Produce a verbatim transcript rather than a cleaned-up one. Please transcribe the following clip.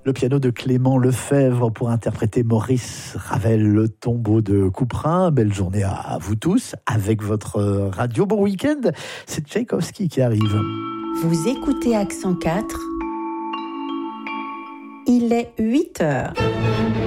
Le piano de Clément Lefebvre pour interpréter Maurice Ravel, Le tombeau de Couperin. Belle journée à vous tous avec votre radio. Bon week-end, c'est Tchaïkovski qui arrive. Vous écoutez Accent quatre. Il est huit heures.